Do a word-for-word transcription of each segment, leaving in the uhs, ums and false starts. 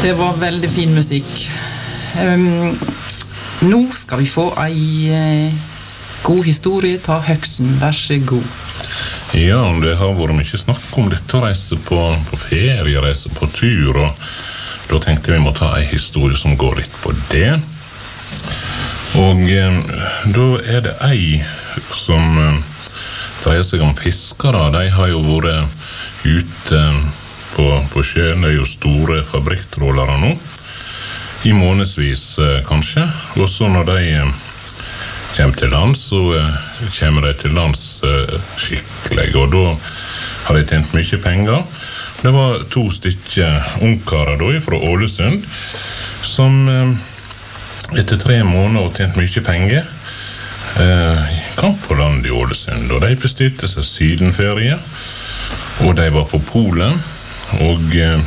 Det var veldig fin musikk. Um, nå skal vi få ei uh, god historie. Ta høgsen, vær så god. Ja, det har vært mye snakk om dette å reise på, på ferie, reise på tur, og da tenkte vi må ta ei historie som går litt på det. Og um, da er det ei som um, dreier seg om fiskere. De har jo vært ute um, på, på sjøen, det er jo store fabrikktrålere nå, i månedsvis uh, kanskje, og så når de uh, kommer til land, så uh, kommer de til lands uh, skikkelig, og da har de tjent mye penger. Det var to stykker ungkarer da, fra Ålesund, som uh, etter tre måneder og tjent mye penger, uh, kom på land i Ålesund, og de bestilte seg sydenferie, og de var på Polen, og uh,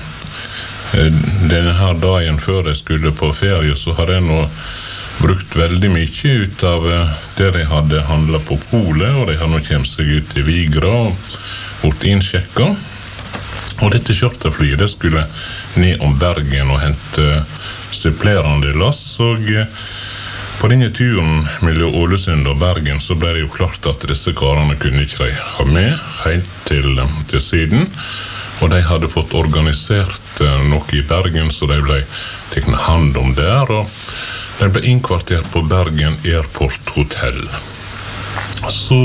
denne her dagen før de skulle på ferie, så hadde jeg nå brukt veldig mye ut av det de hadde handlet på Polet, og de hadde nå kommet seg ut i Vigra og vært innsjekket. Og dette charterflyet, det skulle ned om Bergen og hente supplerende lass, og på denne turen mellom Ålesund og Bergen så ble det jo klart at disse karene kunne ikke de ha med helt til, til Syden, og de hadde fått organisert noe i Bergen, så de ble teknet hand om der, og de ble innkvartert på Bergen Airport Hotel. Så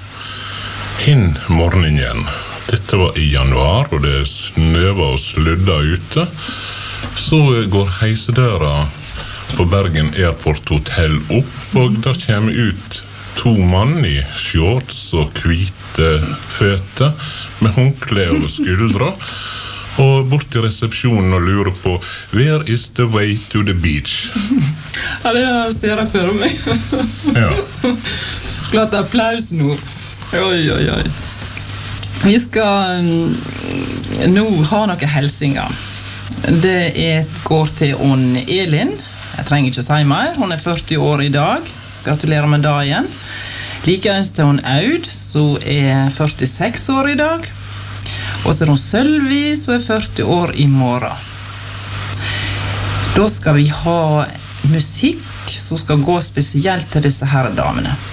hin morgenen, dette var i januar, og det snøva og sludda ute, så går heisedøra på Bergen Airport Hotel opp, og da kommer ut to mann i shorts og hvite føtter, med håndkle over skuldra, og bort til resepsjonen og lurer på «Where is the way to the beach?» Ja, det ser jeg for meg. Ja. Skulle hatt applaus nå. Oi, oi, oi. Vi skal um, nå ha noen helsinger. Det er, går til Ån Elin. Jeg trenger ikke si mer. Hun er førti år i dag. Gratulerer med dagen. Likeens til hun Aud, som er førtiseks år i dag. Og så er hun Sølvi, som er førti år i morgen. Da skal vi ha musikk som skal gå spesielt til disse herredamene.